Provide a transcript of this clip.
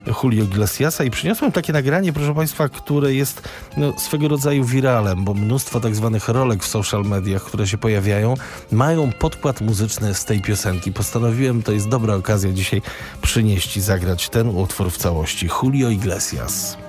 Julio Iglesiasa i przyniosłem takie nagranie, proszę Państwa, które jest swego rodzaju wiralem, bo mnóstwo tak zwanych rolek w social mediach, które się pojawiają, mają podkład muzyczny z tej piosenki. Postanowiłem, to jest dobra okazja dzisiaj przynieść i zagrać ten utwór w całości. Julio Iglesias.